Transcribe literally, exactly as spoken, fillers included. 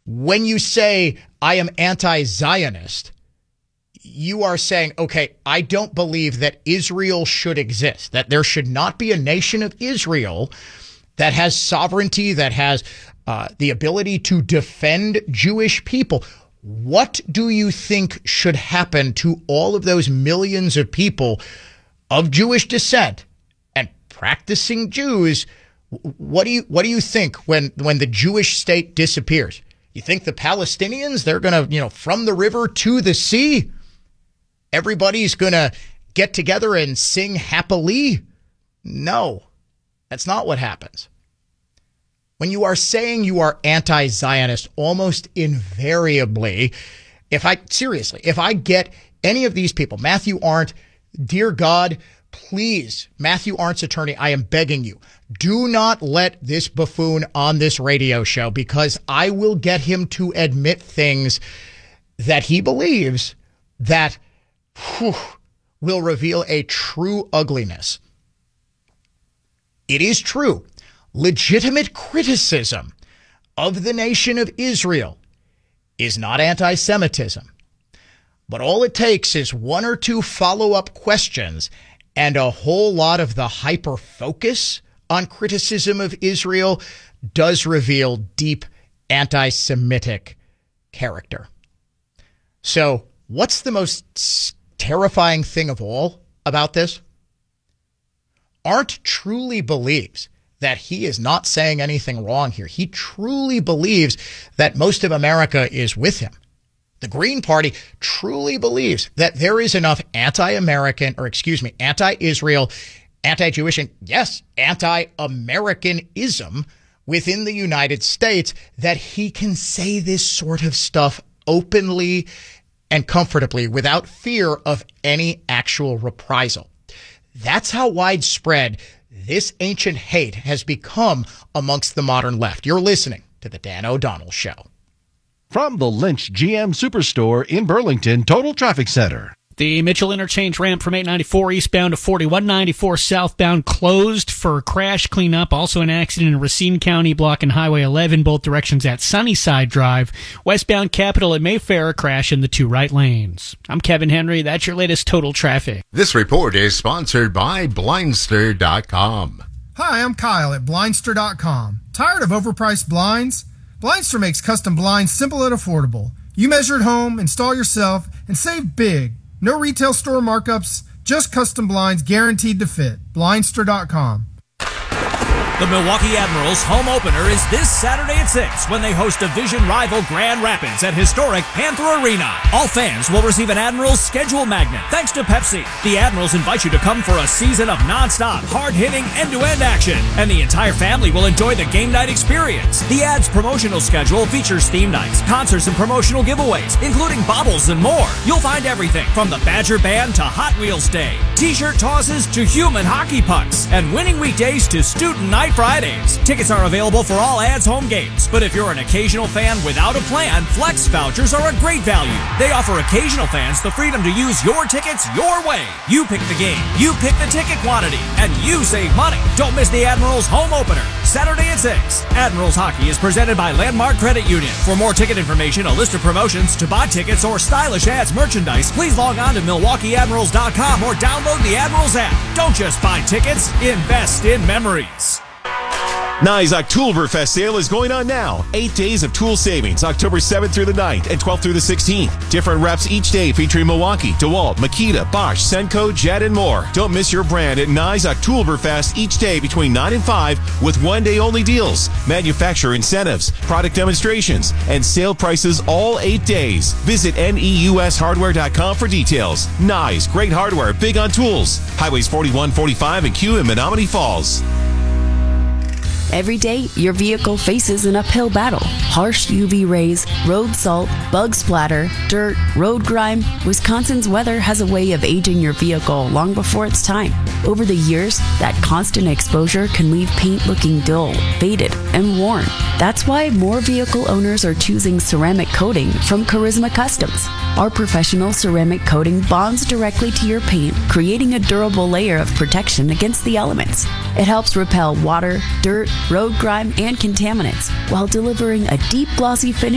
When you say, I am anti-Zionist, you are saying, okay, I don't believe that Israel should exist, that there should not be a nation of Israel that has sovereignty, that has uh, the ability to defend Jewish people. What do you think should happen to all of those millions of people of Jewish descent and practicing Jews? What do you what do you think when when the Jewish state disappears? You think the Palestinians, they're going to, you know, from the river to the sea, everybody's going to get together and sing happily? No, that's not what happens. When you are saying you are anti-Zionist, almost invariably, if I, seriously, if I get any of these people, Matthew Arndt, dear God, please, Matthew Arndt's attorney, I am begging you, do not let this buffoon on this radio show, because I will get him to admit things that he believes that whew, will reveal a true ugliness. It is true. Legitimate criticism of the nation of Israel is not anti-Semitism. But all it takes is one or two follow-up questions and a whole lot of the hyper-focus on criticism of Israel does reveal deep anti-Semitic character. So what's the most terrifying thing of all about this? Arndt truly believes that he is not saying anything wrong here. He truly believes that most of America is with him. The Green Party truly believes that there is enough anti-American, or excuse me, anti-Israel, anti-Jewish, and yes, anti-Americanism within the United States that he can say this sort of stuff openly and comfortably without fear of any actual reprisal. That's how widespread this ancient hate has become amongst the modern left. You're listening to The Dan O'Donnell Show. From the Lynch G M Superstore in Burlington Total Traffic Center. The Mitchell Interchange ramp from eight ninety-four eastbound to forty-one ninety-four southbound closed for crash cleanup. Also an accident in Racine County blocking Highway eleven, both directions at Sunnyside Drive. Westbound Capitol at Mayfair, crash in the two right lanes. I'm Kevin Henry. That's your latest Total Traffic. This report is sponsored by Blindster dot com. Hi, I'm Kyle at Blindster dot com. Tired of overpriced blinds? Blindster makes custom blinds simple and affordable. You measure at home, install yourself, and save big. No retail store markups, just custom blinds guaranteed to fit. Blindster dot com. The Milwaukee Admirals home opener is this Saturday at six when they host division rival Grand Rapids at historic Panther Arena. All fans will receive an Admirals schedule magnet thanks to Pepsi. The Admirals invite you to come for a season of nonstop, hard-hitting, end-to-end action, and the entire family will enjoy the game night experience. The Ads promotional schedule features theme nights, concerts, and promotional giveaways, including baubles and more. You'll find everything from the Badger Band to Hot Wheels Day, t-shirt tosses to human hockey pucks, and winning weekdays to student night Fridays. Tickets are available for all Ads home games, but if you're an occasional fan without a plan, Flex vouchers are a great value. They offer occasional fans the freedom to use your tickets your way. You pick the game, you pick the ticket quantity, and you save money. Don't miss the Admirals home opener, Saturday at six. Admirals Hockey is presented by Landmark Credit Union. For more ticket information, a list of promotions, to buy tickets, or stylish Ads merchandise, please log on to Milwaukee Admirals dot com or download the Admirals app. Don't just buy tickets, invest in memories. Nye's Oktoberfest sale is going on now. Eight days of tool savings, October seventh through the ninth and twelfth through the sixteenth. Different reps each day featuring Milwaukee, DeWalt, Makita, Bosch, Senko, Jet, and more. Don't miss your brand at Nye's Oktoberfest each day between nine and five with one-day-only deals, manufacturer incentives, product demonstrations, and sale prices all eight days. Visit N E U S hardware dot com for details. Nye's, great hardware, big on tools. Highways forty-one, forty-five, and Q in Menominee Falls. Every day, your vehicle faces an uphill battle. Harsh U V rays, road salt, bug splatter, dirt, road grime. Wisconsin's weather has a way of aging your vehicle long before it's time. Over the years, that constant exposure can leave paint looking dull, faded, and worn. That's why more vehicle owners are choosing ceramic coating from Charisma Customs. Our professional ceramic coating bonds directly to your paint, creating a durable layer of protection against the elements. It helps repel water, dirt, road grime, and contaminants while delivering a deep glossy finish